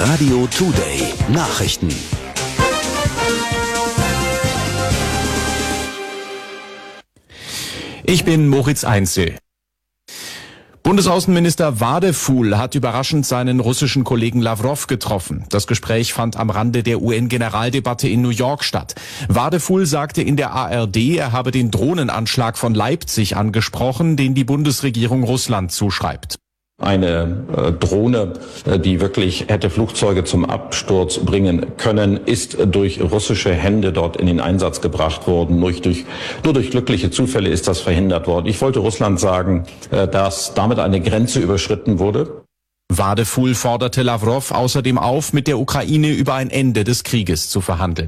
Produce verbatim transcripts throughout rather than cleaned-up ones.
Radio Today Nachrichten. Ich bin Moritz Einzel. Bundesaußenminister Wadefuhl hat überraschend seinen russischen Kollegen Lawrow getroffen. Das Gespräch fand am Rande der U N-Generaldebatte in New York statt. Wadefuhl sagte in der A R D, er habe den Drohnenanschlag von Leipzig angesprochen, den die Bundesregierung Russland zuschreibt. Eine äh, Drohne, äh, die wirklich hätte Flugzeuge zum Absturz bringen können, ist durch russische Hände dort in den Einsatz gebracht worden. Nur durch, nur durch glückliche Zufälle ist das verhindert worden. Ich wollte Russland sagen, äh, dass damit eine Grenze überschritten wurde. Wadefuhl forderte Lawrow außerdem auf, mit der Ukraine über ein Ende des Krieges zu verhandeln.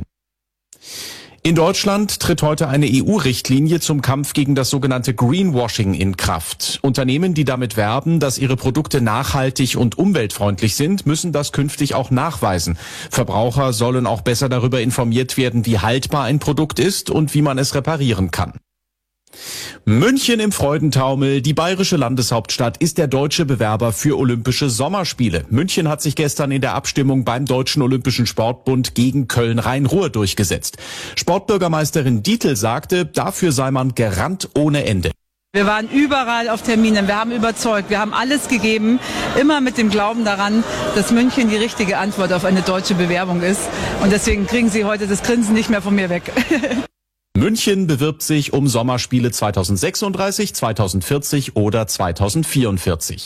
In Deutschland tritt heute eine E U-Richtlinie zum Kampf gegen das sogenannte Greenwashing in Kraft. Unternehmen, die damit werben, dass ihre Produkte nachhaltig und umweltfreundlich sind, müssen das künftig auch nachweisen. Verbraucher sollen auch besser darüber informiert werden, wie haltbar ein Produkt ist und wie man es reparieren kann. München im Freudentaumel, die bayerische Landeshauptstadt, ist der deutsche Bewerber für Olympische Sommerspiele. München hat sich gestern in der Abstimmung beim Deutschen Olympischen Sportbund gegen Köln-Rhein-Ruhr durchgesetzt. Sportbürgermeisterin Dietl sagte, dafür sei man gerannt ohne Ende. Wir waren überall auf Terminen, wir haben überzeugt, wir haben alles gegeben, immer mit dem Glauben daran, dass München die richtige Antwort auf eine deutsche Bewerbung ist. Und deswegen kriegen Sie heute das Grinsen nicht mehr von mir weg. München bewirbt sich um Sommerspiele zweitausendsechsunddreißig, zweitausendvierzig oder zweitausendvierundvierzig.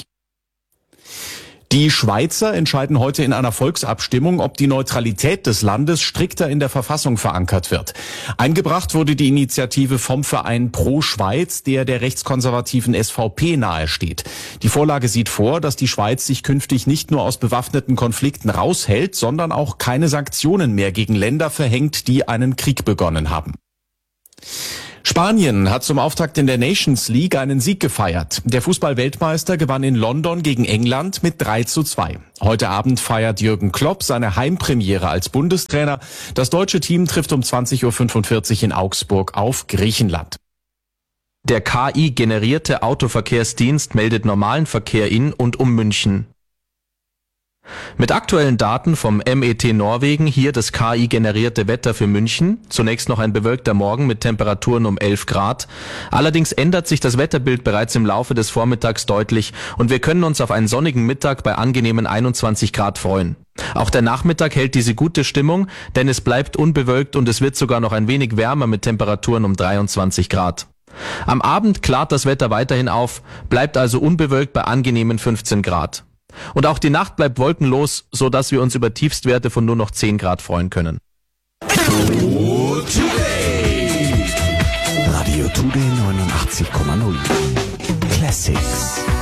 Die Schweizer entscheiden heute in einer Volksabstimmung, ob die Neutralität des Landes strikter in der Verfassung verankert wird. Eingebracht wurde die Initiative vom Verein Pro Schweiz, der der rechtskonservativen S V P nahesteht. Die Vorlage sieht vor, dass die Schweiz sich künftig nicht nur aus bewaffneten Konflikten raushält, sondern auch keine Sanktionen mehr gegen Länder verhängt, die einen Krieg begonnen haben. Spanien hat zum Auftakt in der Nations League einen Sieg gefeiert. Der Fußball-Weltmeister gewann in London gegen England mit drei zu zwei. Heute Abend feiert Jürgen Klopp seine Heimpremiere als Bundestrainer. Das deutsche Team trifft um zwanzig Uhr fünfundvierzig in Augsburg auf Griechenland. Der K I-generierte Autoverkehrsdienst meldet normalen Verkehr in und um München. Mit aktuellen Daten vom M E T Norwegen hier das K I-generierte Wetter für München. Zunächst noch ein bewölkter Morgen mit Temperaturen um elf Grad. Allerdings ändert sich das Wetterbild bereits im Laufe des Vormittags deutlich und wir können uns auf einen sonnigen Mittag bei angenehmen einundzwanzig Grad freuen. Auch der Nachmittag hält diese gute Stimmung, denn es bleibt unbewölkt und es wird sogar noch ein wenig wärmer mit Temperaturen um dreiundzwanzig Grad. Am Abend klart das Wetter weiterhin auf, bleibt also unbewölkt bei angenehmen fünfzehn Grad. Und auch die Nacht bleibt wolkenlos, so dass wir uns über Tiefstwerte von nur noch zehn Grad freuen können. Radio Today neunundachtzig Komma null Classics.